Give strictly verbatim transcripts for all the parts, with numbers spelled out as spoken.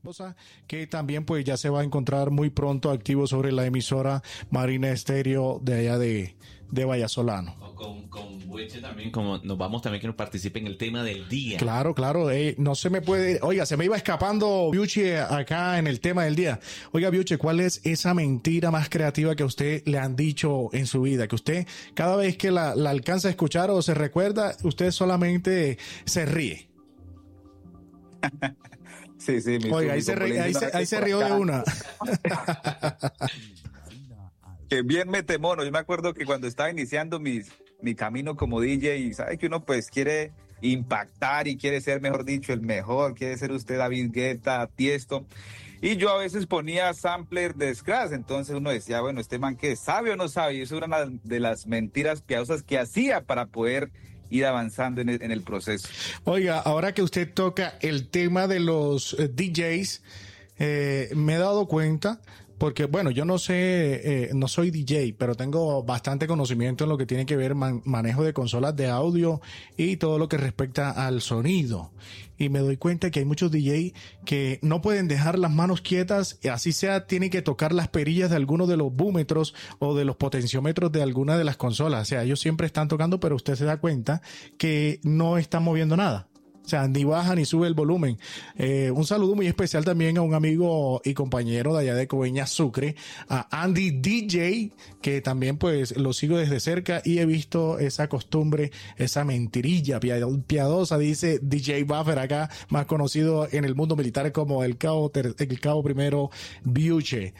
que también pues ya se va a encontrar muy pronto activo sobre la emisora Marina Estéreo de allá de, de Vallasolano. Con, con Bueche también, como nos vamos también que nos participe en el tema del día. Claro, claro, eh, no se me puede, oiga, se me iba escapando Biuche acá en el tema del día. Oiga, Biuche, ¿cuál es esa mentira más creativa que a usted le han dicho en su vida? Que usted cada vez que la, la alcanza a escuchar o se recuerda, usted solamente se ríe. Sí, sí, mi Oiga, ahí se, re, ahí se, ahí se rió de una. Que bien mete mono. Yo me acuerdo que cuando estaba iniciando mis, mi camino como D J, y sabe que uno pues quiere impactar y quiere ser, mejor dicho, el mejor, quiere ser usted David Guetta, Tiesto. Y yo a veces ponía sampler de Scratch, entonces uno decía, bueno, este man que sabe o no sabe, y eso era una de las mentiras piadosas que hacía para poder ir avanzando en el, en el proceso. Oiga, ahora que usted toca el tema de los eh, D Js, eh, me he dado cuenta, porque bueno, yo no sé, eh, no soy D J, pero tengo bastante conocimiento en lo que tiene que ver man, manejo de consolas de audio y todo lo que respecta al sonido. Y me doy cuenta que hay muchos D J que no pueden dejar las manos quietas, y así sea, tienen que tocar las perillas de alguno de los búmetros o de los potenciómetros de alguna de las consolas. O sea, ellos siempre están tocando, pero usted se da cuenta que no están moviendo nada. O sea, ni baja ni sube el volumen. Eh, un saludo muy especial también a un amigo y compañero de allá de Coveñas, Sucre, a Andy D J, que también pues lo sigo desde cerca y he visto esa costumbre, esa mentirilla piadosa, dice D J Buffer acá, más conocido en el mundo militar como el cabo, ter, el cabo primero Biuche.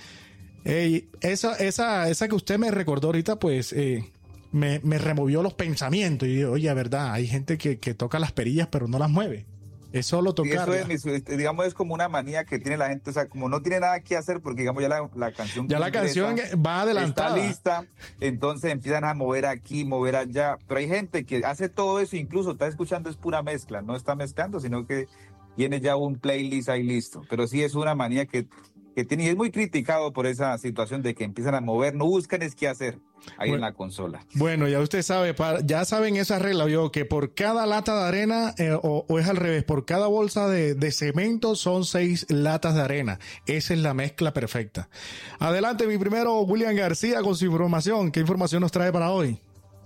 Eh, esa, esa, esa que usted me recordó ahorita, pues, eh, Me, me removió los pensamientos y digo, oye, verdad, hay gente que, que toca las perillas pero no las mueve. Es solo tocar. Eso es, digamos, es como una manía que tiene la gente, o sea, como no tiene nada que hacer porque, digamos, ya la, la canción... Ya la canción va adelantada. Está lista, entonces empiezan a mover aquí, mover allá, pero hay gente que hace todo eso, incluso está escuchando, es pura mezcla, no está mezclando, sino que tiene ya un playlist ahí listo, pero sí es una manía que... que tiene, y es muy criticado por esa situación de que empiezan a mover, no buscan es qué hacer ahí bueno, en la consola. Bueno, ya usted sabe, para, ya saben esa regla, yo, que por cada lata de arena, eh, o, o es al revés, por cada bolsa de, de cemento son seis latas de arena. Esa es la mezcla perfecta. Adelante, mi primero, William García, con su información. ¿Qué información nos trae para hoy?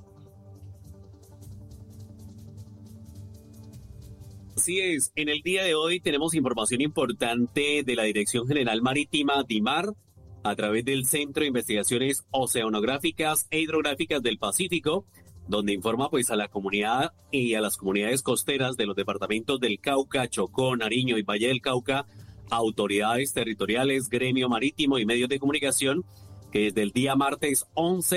Así es, en el día de hoy tenemos información importante de la Dirección General Marítima DIMAR a través del Centro de Investigaciones Oceanográficas e Hidrográficas del Pacífico, donde informa pues a la comunidad y a las comunidades costeras de los departamentos del Cauca, Chocó, Nariño y Valle del Cauca, autoridades territoriales, gremio marítimo y medios de comunicación, que desde el día martes once